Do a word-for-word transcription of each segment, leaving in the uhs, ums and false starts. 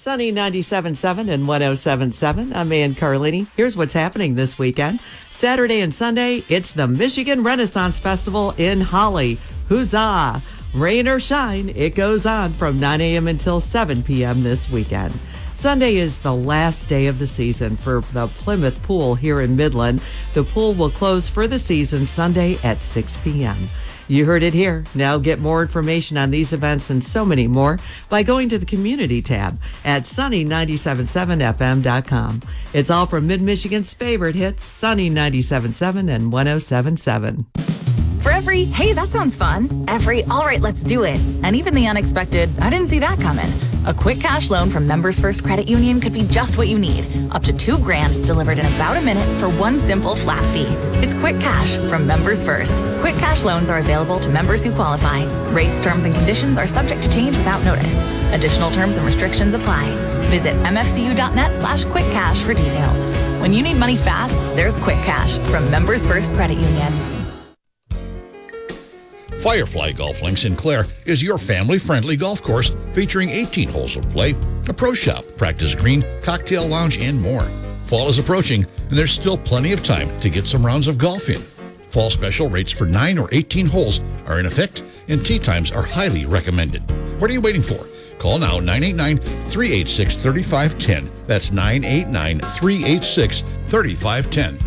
Sunny ninety-seven point seven and one oh seven point seven. I'm Ann Carlini. Here's what's happening this weekend. Saturday and Sunday, it's the Michigan Renaissance Festival in Holly. Huzzah! Rain or shine, it goes on from nine a.m. until seven p.m. this weekend. Sunday is the last day of the season for the Plymouth Pool here in Midland. The pool will close for the season Sunday at six p.m. You heard it here. Now get more information on these events and so many more by going to the community tab at sunny nine seven seven f m dot com. It's all from Mid-Michigan's favorite hits, Sunny ninety-seven point seven and one oh seven point seven. For every, hey, that sounds fun, every, all right, let's do it, and even the unexpected, I didn't see that coming. A quick cash loan from Members First Credit Union could be just what you need. Up to two grand delivered in about a minute for one simple flat fee. It's Quick Cash from Members First. Quick cash loans are available to members who qualify. Rates, terms, and conditions are subject to change without notice. Additional terms and restrictions apply. Visit mfcu.net slash quick cash for details. When you need money fast, there's Quick Cash from Members First Credit Union. Firefly Golf Links in Clare is your family-friendly golf course featuring eighteen holes of play, a pro shop, practice green, cocktail lounge, and more. Fall is approaching, and there's still plenty of time to get some rounds of golf in. Fall special rates for nine or eighteen holes are in effect, and tee times are highly recommended. What are you waiting for? Call now nine eight nine, three eight six, three five one zero. That's nine eight nine, three eight six, three five one zero.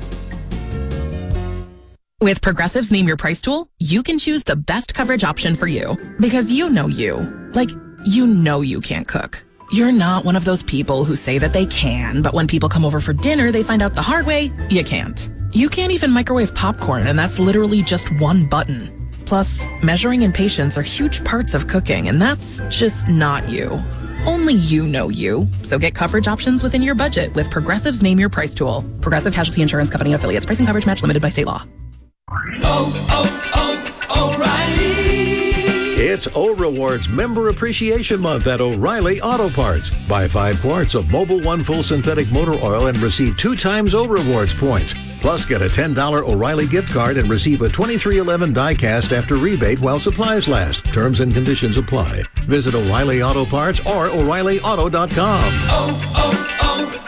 With Progressive's Name Your Price tool, you can choose the best coverage option for you. Because you know you. Like, you know you can't cook. You're not one of those people who say that they can, but when people come over for dinner, they find out the hard way, you can't. You can't even microwave popcorn, and that's literally just one button. Plus, measuring and patience are huge parts of cooking, and that's just not you. Only you know you. So get coverage options within your budget with Progressive's Name Your Price tool. Progressive Casualty Insurance Company and affiliates. Pricing coverage match limited by state law. Oh, oh, O'Reilly! It's O Rewards Member Appreciation Month at O'Reilly Auto Parts. Buy five quarts of Mobil One Full Synthetic Motor Oil and receive two times O Rewards points. Plus, get a ten dollars O'Reilly gift card and receive a twenty-three eleven die-cast after rebate while supplies last. Terms and conditions apply. Visit O'Reilly Auto Parts or O'Reilly Auto dot com. Oh,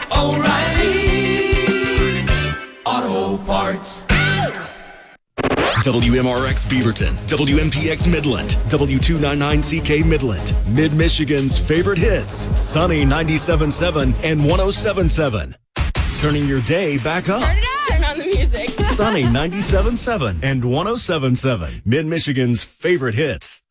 oh, oh, O'Reilly Auto Parts. W M R X Beaverton, W M P X Midland, W two ninety-nine C K Midland, Mid-Michigan's favorite hits, Sunny ninety-seven point seven and one oh seven point seven. Turning your day back up. Turn it up. Turn on the music. Sunny ninety-seven point seven and one oh seven point seven, Mid-Michigan's favorite hits.